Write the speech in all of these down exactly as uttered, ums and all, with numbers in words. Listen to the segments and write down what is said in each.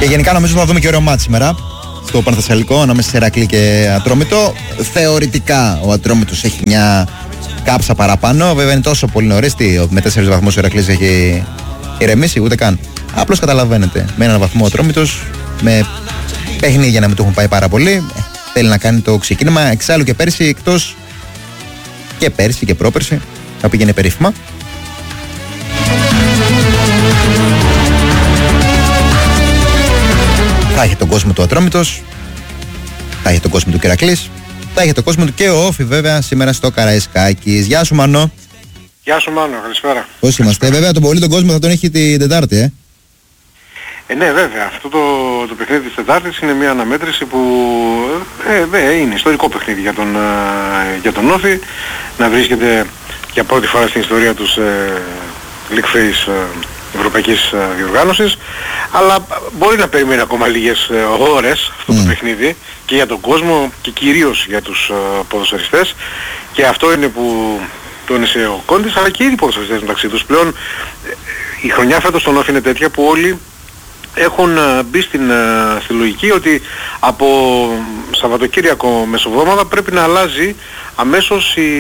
Και γενικά νομίζω θα δούμε και ωραίο μάτς σήμερα στο Πανθεσσαλικό ανάμεσα σε Ηρακλή και Ατρόμητο. Θεωρητικά ο Ατρόμητος έχει μια κάψα παραπάνω. Βέβαια είναι τόσο πολύ νωρίς, με τέσσερις βαθμούς ο Ηρακλής έχει ηρεμήσει, ούτε καν. Απλώς καταλαβαίνετε, με έναν βαθμό ο Ατρόμητος, με παιχνίδια να μην του έχουν πάει πάρα πολύ, θέλει να κάνει το ξεκίνημα. Εξάλλου και πέρσι, εκτός και πέρσι και πρόπερσι, θα πήγαινε περίφημα. Θα έχει τον κόσμο του Ατρόμητος, θα έχει τον κόσμο του Ηρακλής, θα έχει τον κόσμο του και ο Όφη βέβαια σήμερα στο Καραϊσκάκης. Γεια σου Μανώ. Γεια σου Μάνο, καλησπέρα. Πώς είμαστε, βέβαια τον πολύ τον κόσμο θα τον έχει την Τετάρτη, ε. Ε, ναι, βέβαια. Αυτό το, το παιχνίδι της Τετάρτης είναι μια αναμέτρηση που ε, ε, είναι ιστορικό παιχνίδι για τον, ε, για τον Όφη. Να βρίσκεται για πρώτη φορά στην ιστορία τους ε, League Phase ε, Ευρωπαϊκής ε, Διοργάνωσης. Αλλά μπορεί να περιμένει ακόμα λίγες ε, ώρες αυτό mm. το παιχνίδι και για τον κόσμο και κυρίως για τους ε, ποδοσφαιριστές. Και αυτό είναι που τόνισε ο Κόντης, αλλά και ήδη οι ποδοσφαιριστές μεταξύ τους. Πλέον ε, η χρονιά φέτος στον Όφη είναι τέτοια που όλοι έχουν μπει στην, στη λογική ότι από Σαββατοκύριακο μεσοβδόμαδα πρέπει να αλλάζει αμέσως η,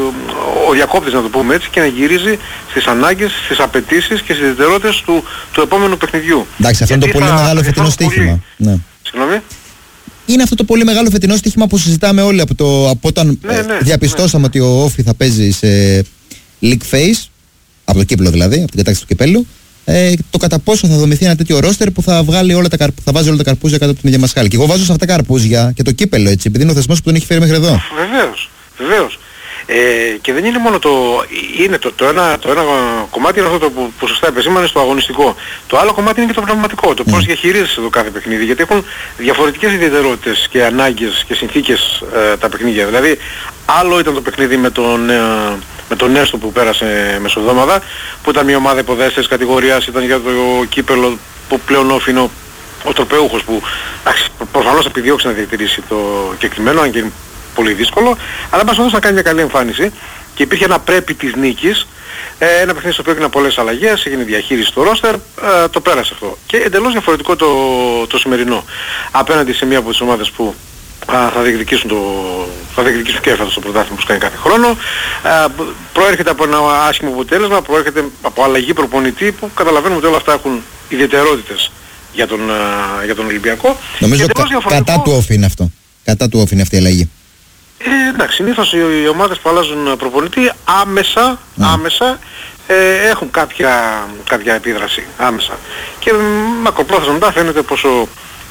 ο διακόπτης, να το πούμε έτσι, και να γυρίζει στις ανάγκες, στις απαιτήσεις και στις ιδιαιτερότητες του, του επόμενου παιχνιδιού. Εντάξει, αυτό είναι το πολύ μεγάλο φετινό στοίχημα. Ναι. Συγγνώμη. Είναι αυτό το πολύ μεγάλο φετινό στοίχημα που συζητάμε όλοι από, το, από όταν ναι, ναι, διαπιστώσαμε ναι. ότι ο Όφη θα παίζει σε League Phase, από το κύπελλο δηλαδή, από την κατάκτηση του κυπέλλου. Ε, το κατά πόσο θα δομηθεί ένα τέτοιο ρόστερ που θα, βγάλει όλα τα, θα βάζει όλα τα καρπούζια κάτω από την ίδια μασχάλη. Και εγώ βάζω σε αυτά τα καρπούζια και το κύπελλο, έτσι, επειδή είναι ο θεσμός που τον έχει φέρει μέχρι εδώ. Βεβαίως, βεβαίως. Ε, και δεν είναι μόνο το... Είναι το, το, ένα, το ένα κομμάτι είναι αυτό το που, που σωστά επεσήμανε στο αγωνιστικό. Το άλλο κομμάτι είναι και το πνευματικό, το πώς mm. διαχειρίζεσαι το κάθε παιχνίδι. Γιατί έχουν διαφορετικές ιδιαιτερότητες και ανάγκες και συνθήκες ε, τα παιχνίδια. Δηλαδή, άλλο ήταν το παιχνίδι με τον... Ε, με τον Έστω που πέρασε μεσοβδόμαδα, που ήταν μια ομάδα υπό δεύτερης κατηγορίας, ήταν για το κύπελλο που πλέον Όφη είναι ο, ο τροπεούχος που προφανώς θα επιδιώξει να διατηρήσει το κεκτημένο, αν και είναι πολύ δύσκολο, αλλά μας να κάνει μια καλή εμφάνιση και υπήρχε ένα πρέπει της νίκης, ε, ένα παιχνίδι στο οποίο έγιναν πολλές αλλαγές, έγινε διαχείριση στο ρόστερ, ε, το πέρασε αυτό. Και εντελώς διαφορετικό το, το σημερινό, απέναντι σε μια από τις ομάδες που Α, θα διεκδικήσουν το, θα διεκδικήσουν και φέτος το πρωτάθλημα που κάνει κάθε χρόνο. Α, προέρχεται από ένα άσχημο αποτέλεσμα, προέρχεται από αλλαγή προπονητή που καταλαβαίνουμε ότι όλα αυτά έχουν ιδιαιτερότητες για τον, α, για τον Ολυμπιακό. Νομίζω κα, διαφορετικό... κατά του Όφη είναι αυτό. Κατά του Όφη είναι αυτή η αλλαγή. Ε, εντάξει, συνήθως οι, οι ομάδες που αλλάζουν προπονητή άμεσα, mm. άμεσα ε, έχουν κάποια, κάποια επίδραση άμεσα. Και μακροπρόθεσμα φαίνεται πόσο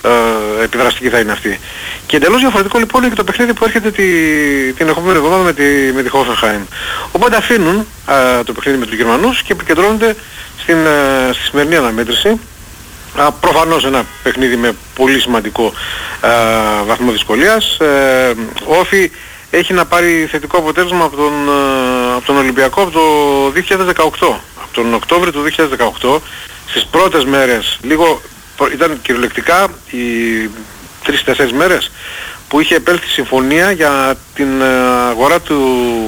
Ε, επιδραστική θα είναι αυτή. Και εντελώς διαφορετικό λοιπόν είναι και το παιχνίδι που έρχεται τη, την ερχόμενη εβδομάδα με τη, με τη Hoffenheim. Οπότε αφήνουν ε, το παιχνίδι με τους Γερμανούς και επικεντρώνονται στην, ε, στη σημερινή αναμέτρηση. Ε, προφανώς ένα παιχνίδι με πολύ σημαντικό ε, βαθμό δυσκολίας. Ε, ο Όφη έχει να πάρει θετικό αποτέλεσμα από τον, ε, από τον Ολυμπιακό από το δύο χιλιάδες δεκαοκτώ. Από τον Οκτώβριο του δύο χιλιάδες δεκαοκτώ, στις πρώτες μέρες, λίγο ήταν κυριολεκτικά οι τρεις τέσσερις μέρες που είχε επέλθει συμφωνία για την αγορά του,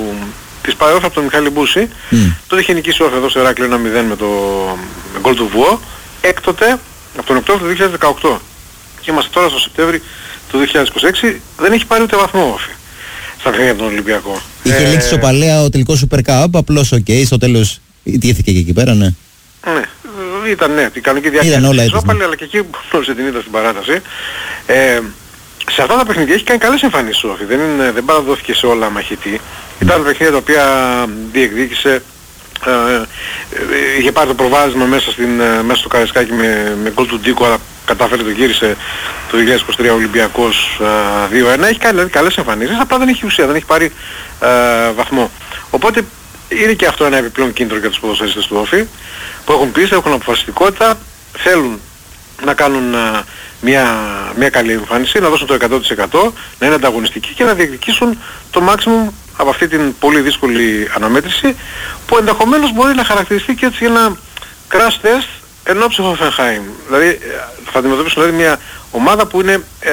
της ΠΑΕΟΦ από τον Μιχάλη Μπούση. Mm. Τότε είχε νικήσει ο Όφη εδώ στο Ηράκλειο ένα μηδέν με το γκολ του Βουό. Έκτοτε, από τον Οκτώβριο του δύο χιλιάδες δεκαοκτώ και είμαστε τώρα στο Σεπτέμβρη του δύο χιλιάδες είκοσι έξι, δεν έχει πάρει ούτε βαθμό ο Όφη στα παιχνίδια από τον Ολυμπιακό. Είχε ε... λήξει σοπαλέα ο τελικός Super Cup, απλώς οκ, okay, στο τέλος ιτήθηκε και εκεί πέρα, ναι. Ναι. Ήταν ναι, η κανονική διάρκεια της ισόπαλη, αλλά και εκεί γνώρισε την είδα στην παράταση. Ε, σε αυτά τα παιχνίδια έχει κάνει καλές εμφανίσεις ο Όφη, δεν, δεν παραδόθηκε σε όλα μαχητή. Mm. Ήταν παιχνίδια τα οποία διεκδίκησε, ε, ε, είχε πάρει το προβάδισμα μέσα, στην, μέσα στο Καραϊσκάκι με, με γκολ του Ντίκο, αλλά κατάφερε το γύρισε το δύο χιλιάδες είκοσι τρία ο Ολυμπιακός ε, δύο ένα. Έχει κάνει δηλαδή καλές εμφανίσεις, απλά δεν έχει ουσία, δεν έχει πάρει ε, βαθμό. Οπότε είναι και αυτό ένα επιπλέον κίνητρο για τους ποδοσφαιριστές του Όφη, που έχουν πίστη, έχουν αποφασιστικότητα, θέλουν να κάνουν α, μια, μια καλή εμφάνιση, να δώσουν το εκατό τοις εκατό, να είναι ανταγωνιστικοί και να διεκδικήσουν το maximum από αυτή την πολύ δύσκολη αναμέτρηση, που ενδεχομένως μπορεί να χαρακτηριστεί και έτσι ένα crash test ενόψει Hoffenheim. Δηλαδή θα αντιμετωπίσουν δηλαδή μια ομάδα που είναι, ε,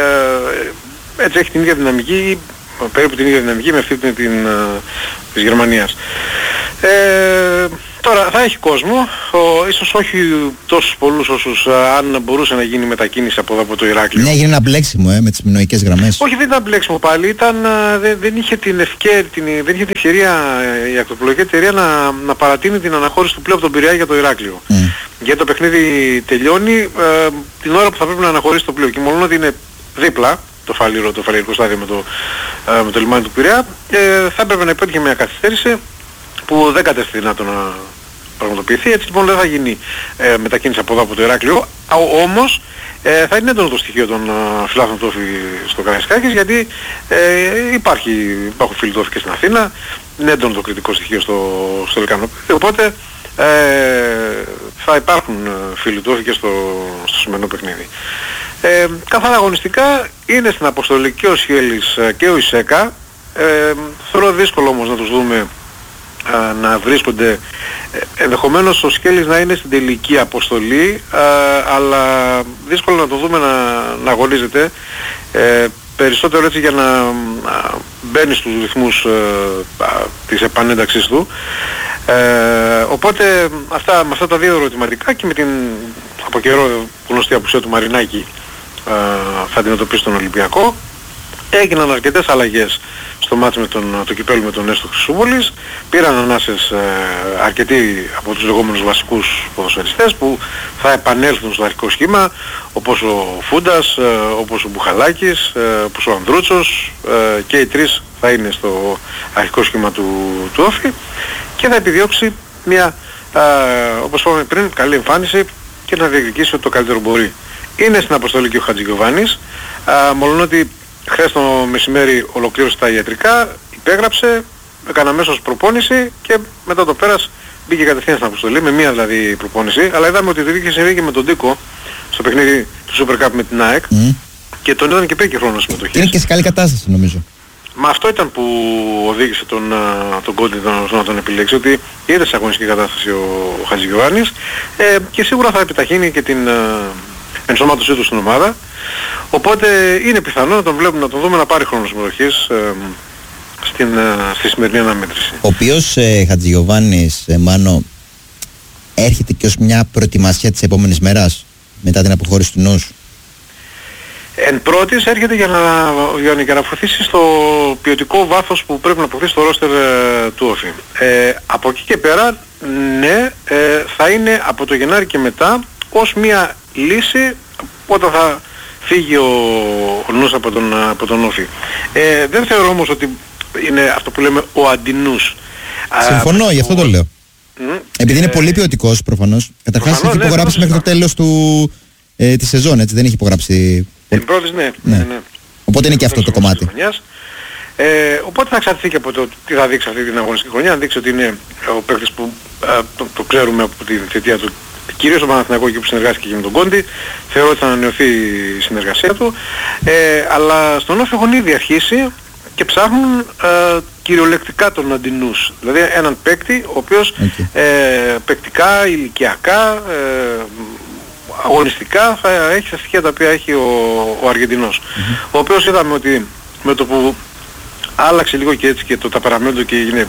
έτσι έχει την ίδια δυναμική, περίπου την ίδια δυναμική με αυτή την, την, της Γερμανίας. Ε, Τώρα θα έχει κόσμο, ο, ίσως όχι τόσους πολλούς όσους α, αν μπορούσε να γίνει μετακίνηση από εδώ από το Ηράκλειο. Ναι, έγινε ένα μπλέξιμο ε, με τις μινοϊκές γραμμές. Όχι, δεν ήταν μπλέξιμο πάλι, ήταν, α, δεν, δεν, είχε την ευκαιρία, την, δεν είχε την ευκαιρία η ακτοπλοϊκή εταιρεία να, να παρατείνει την αναχώρηση του πλοίου από τον Πειραιά για το Ηράκλειο. Mm. Γιατί το παιχνίδι τελειώνει ε, την ώρα που θα πρέπει να αναχωρήσει το πλοίο και μόνο ότι είναι δίπλα το φαλήρο, το φαληρικό στάδιο με το, ε, με το λιμάνι του Πειραιά, ε, θα έπρεπε να υπήρχε μια καθυστέρηση που δεν κατέστη δυνατό να πραγματοποιηθεί, έτσι λοιπόν δεν θα γίνει ε, μετακίνηση από εδώ από το Ηράκλειο, όμως ε, θα είναι έντονο το στοιχείο των ε, φιλάθλων του Όφη στο Καραϊσκάκης, γιατί ε, υπάρχει, υπάρχουν φίλοι του Όφη και στην Αθήνα, είναι έντονο το κριτικό στοιχείο στο, στο Λυκανό, οπότε ε, θα υπάρχουν φίλοι του Όφη και στο, στο σημερινό παιχνίδι. Ε, καθαρά αγωνιστικά είναι στην αποστολή και ο Σχέλης και ο Ισέκα, ε, θεωρώ δύσκολο όμως να τους δούμε να βρίσκονται, ενδεχομένως ο Σκέλης να είναι στην τελική αποστολή, α, αλλά δύσκολο να το δούμε να, να αγωνίζεται, ε, περισσότερο έτσι για να α, μπαίνει στους ρυθμούς α, της επανένταξης του, ε, οπότε αυτά, με αυτά τα δύο ερωτηματικά και με την από καιρό γνωστή απουσία του Μαρινάκη α, θα αντιμετωπίσει τον Ολυμπιακό. Έγιναν αρκετές αλλαγές στο μάτς με τον, το κυπέλλου με τον Έστω Χρυσούπολης. Πήραν ανάσες ε, αρκετοί από τους λεγόμενους βασικούς ποδοσφαιριστές που θα επανέλθουν στο αρχικό σχήμα, όπως ο Φούντας, ε, όπως ο Μπουχαλάκης, ε, όπως ο Ανδρούτσος, ε, και οι τρεις θα είναι στο αρχικό σχήμα του, του Όφη και θα επιδιώξει μια, ε, όπως είπαμε πριν, καλή εμφάνιση και να διεκδικήσει το καλύτερο μπορεί. Είναι στην αποστολή και ο Χατζηγιοβάνης, ε, μόλον ότι χθες το μεσημέρι ολοκλήρωσε τα ιατρικά, υπέγραψε, έκανε αμέσως προπόνηση και μετά το πέρας μπήκε κατευθείαν στην αποστολή, με μία δηλαδή προπόνηση, αλλά είδαμε ότι το είχε συμβεί και με τον Τίκο στο παιχνίδι του Super Cup με την ΑΕΚ mm. και τον είδαν και πριν και χρόνο συμμετοχής. Είναι και σε καλή κατάσταση νομίζω. Μα αυτό ήταν που οδήγησε τον, τον Κόντι να τον επιλέξει, ότι είδε σε αγωνιστική κατάσταση ο, ο Χατζηγιοβάνης ε, και σίγουρα θα επιταχύνει και την ενσωμάτωσή του στην ομάδα. Οπότε είναι πιθανό να τον βλέπουμε, να τον δούμε να πάρει χρόνο συμμετοχής ε, στην, ε, στη σημερινή αναμέτρηση. Ο οποίος ε, Χατζηγιοβάνης, ε, Μάνο, έρχεται και ως μια προετοιμασία της επόμενης μέρας μετά την αποχώρηση του νους. Εν πρώτης έρχεται για να, για, για να βοηθήσει στο ποιοτικό βάθος που πρέπει να αποκτήσει στο ρόστερ ε, του Όφη. Ε, από εκεί και πέρα, ναι, ε, θα είναι από το Γενάρη και μετά ως μια λύση όταν θα φύγει ο, ο νους από τον, από τον Όφη. Ε, δεν θεωρώ όμως ότι είναι αυτό που λέμε ο αντινούς. Συμφωνώ, γι' αυτό το λέω. Mm, Επειδή ε, είναι πολύ ποιοτικός προφανώς. Καταρχάς έχει ναι, υπογράψει μέχρι το τέλος του, ε, της σεζόν, έτσι, δεν έχει υπογράψει. Την πρώτη, ναι, ναι. ναι, ναι. Οπότε είναι και αυτό το κομμάτι. Ε, οπότε θα εξαρτηθεί και από το τι θα δείξει αυτή την αγωνιστική χρονιά. Αν δείξει ότι είναι ο παίκτης που α, το, το ξέρουμε από τη θητεία του, κυρίως ο Παναθηναϊκός εκεί που συνεργάστηκε και με τον Κόντι, θεωρώ ότι θα ανανεωθεί η συνεργασία του. Ε, αλλά στον Όφη έχουν ήδη αρχίσει και ψάχνουν ε, κυριολεκτικά τον αντινούς. Δηλαδή έναν παίκτη ο οποίος okay. ε, παικτικά, ηλικιακά, ε, αγωνιστικά θα έχει τα στοιχεία τα οποία έχει ο, ο Αργεντινός. Mm-hmm. Ο οποίος είδαμε ότι με το που άλλαξε λίγο και έτσι και το ταπεραμέντο και έγινε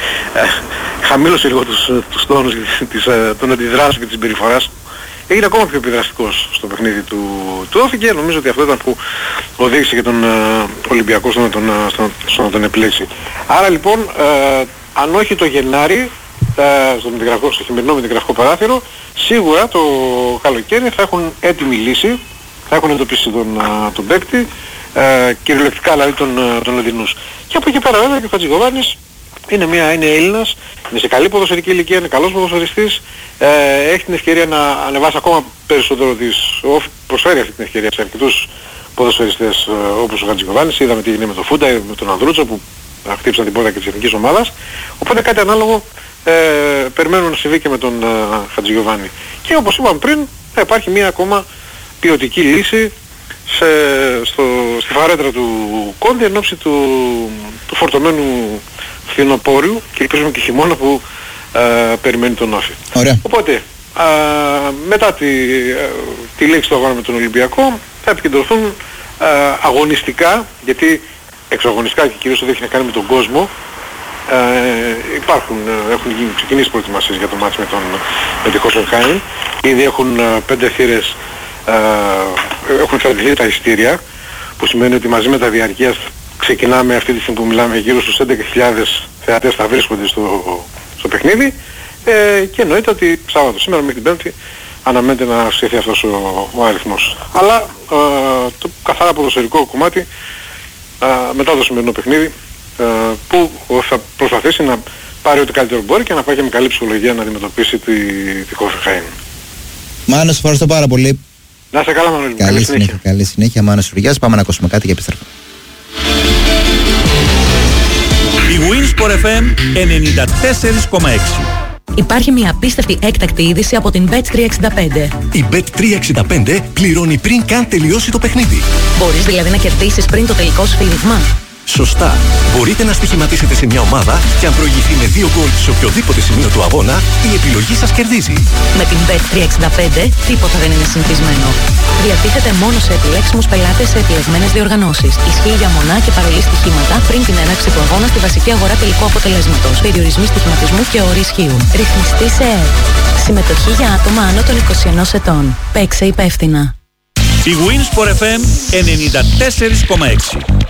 χαμήλωσε λίγο τους, τους τόνους της, των αντιδράσεων και της συμπεριφοράς, έγινε ακόμα πιο επιδραστικός στο παιχνίδι του, του Όφη και νομίζω ότι αυτό ήταν που οδήγησε και τον uh, Ολυμπιακό στο να τον, uh, στο να τον επιλέξει. Άρα λοιπόν, uh, αν όχι το Γενάρη, uh, στο, στο χειμερινό μεταγραφικό παράθυρο, σίγουρα το καλοκαίρι θα έχουν έτοιμη λύση, θα έχουν εντοπίσει τον, uh, τον παίκτη, uh, κυριολεκτικά δηλαδή τον, uh, τον Λεντινούς. Και από εκεί πέρα βέβαια και ο Χατζηγιοβάνης είναι, μια, είναι Έλληνας, είναι σε καλή ποδοσφαιρική ηλικία, είναι καλός ποδοσφαιριστής, ε, έχει την ευκαιρία να ανεβάσει ακόμα περισσότερο της, προσφέρει αυτή την ευκαιρία σε αρκετούς ποδοσφαιριστές ε, όπως ο Χατζηγιοβάνης. Είδαμε τι έγινε με τον Φούντα, με τον Ανδρούτσο που χτύπησαν την πόρτα και της εθνικής ομάδας. Οπότε κάτι ανάλογο ε, περιμένουμε να συμβεί και με τον ε, Χατζηγιοβάνη. Και όπως είπαμε πριν, θα υπάρχει μια ακόμα ποιοτική λύση σε, στο, στη φαρέτρα του Κόντι εν ώψη του, του φορτωμένου φθινοπόριου και ελπίζουμε και χειμώνα που α, περιμένει τον Όφη. Ωραία. Οπότε α, μετά τη, α, τη λήξη του αγώνα με τον Ολυμπιακό θα επικεντρωθούν α, αγωνιστικά, γιατί εξωαγωνιστικά και κυρίως ό,τι έχει να κάνει με τον κόσμο, Ε, υπάρχουν, έχουν γίνει, ξεκινήσει προετοιμασίες για το μάτς με, τον, με τη Χόφενχάιμ. Ήδη έχουν πέντε θύρες, ε, έχουν εξαρτηθεί τα εισιτήρια, που σημαίνει ότι μαζί με τα διαρκείας ξεκινάμε αυτή τη στιγμή που μιλάμε γύρω στους έντεκα χιλιάδες θεατές θα βρίσκονται στο, στο παιχνίδι, ε, και εννοείται ότι Σάββατο σήμερα μέχρι την Πέμπτη αναμένεται να αυξηθεί αυτός ο, ο αριθμός. Αλλά ε, το καθαρά ποδοσφαιρικό κομμάτι ε, μετά το σημερινό παιχνίδι, ε, που θα προσπαθήσει να πάρει ό,τι καλύτερο μπορεί και να πάει και με καλή ψυχολογία να αντιμετωπίσει τη, τη Χόφενχάιμ. Μάνος, ευχαριστώ πάρα πολύ. Να είστε καλά, Μανώλη. Καλή, καλή συνέχεια. συνέχεια. Καλή συνέχεια, Μάνος Σουριάς. Πάμε να ακούσουμε κάτι και επιστρέφουμε. Η Winsport εφ εμ ενενήντα τέσσερα κόμμα έξι. Υπάρχει μια απίστευτη έκτακτη είδηση από την μπετ τριακόσια εξήντα πέντε. Η μπετ τριακόσια εξήντα πέντε πληρώνει πριν καν τελειώσει το παιχνίδι. Μπορείς δηλαδή να κερδίσεις πριν το τελικό σφύριγμα. Σωστά. Μπορείτε να στοιχηματίσετε σε μια ομάδα και αν προηγηθεί με δύο γκολ σε οποιοδήποτε σημείο του αγώνα, η επιλογή σας κερδίζει. Με την μπετ τριακόσια εξήντα πέντε τίποτα δεν είναι συνηθισμένο. Διατίθεται μόνο σε επιλέξιμους πελάτες σε επιλεγμένες διοργανώσεις. Ισχύει για μονά και παρολί στοιχήματα πριν την έναρξη του αγώνα στη βασική αγορά τελικού αποτελέσματος. Περιορισμοί στοιχηματισμού και όροι ισχύουν. Ρυθμιστή σε ΕΕΠ. Συμμετοχή για άτομα άνω των είκοσι ενός ετών. Παίξε υπεύθυνα. Η Winsport εφ εμ ενενήντα τέσσερα κόμμα έξι.